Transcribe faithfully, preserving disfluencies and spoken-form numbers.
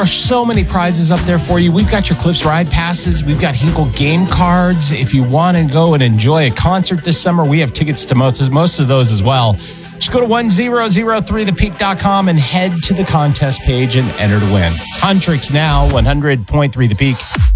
are so many prizes up there for you. We've got your Cliffs Ride passes. We've got Hinkle game cards. If you want to go and enjoy a concert this summer, we have tickets to most, most of those as well. Just go to one thousand three the peak dot com and head to the contest page and enter to win. It's Huntrix now, one hundred point three The Peak.